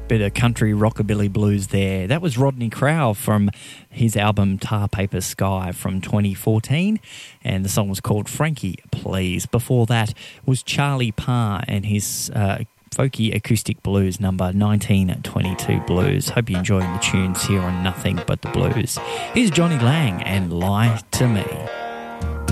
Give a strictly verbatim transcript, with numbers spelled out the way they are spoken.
Bit of country rockabilly blues there. That was Rodney Crowell from his album Tar Paper Sky from twenty fourteen, and the song was called Frankie Please. Before that was Charlie Parr and his uh, folky acoustic blues number nineteen twenty-two Blues. Hope you're enjoying the tunes here on Nothing But the Blues. Here's Johnny Lang and Lie to Me.